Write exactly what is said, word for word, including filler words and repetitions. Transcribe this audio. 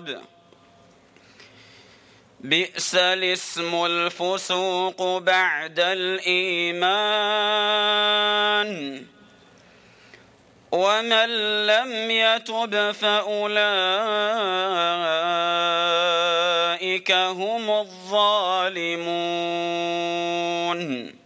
العقاب. بئس الاسم الفسوق بعد الإيمان ومن لم يتب فأولئك هم الظالمون.